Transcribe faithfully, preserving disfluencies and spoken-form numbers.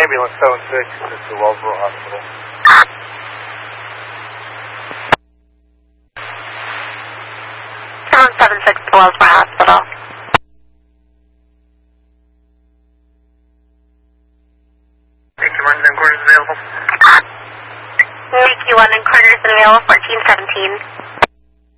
ambulance seven six to Wellsboro Hospital. seven seven six to Wellsboro Hospital. Nikki one and quarters available. Nikki one and quarters available, fourteen seventeen.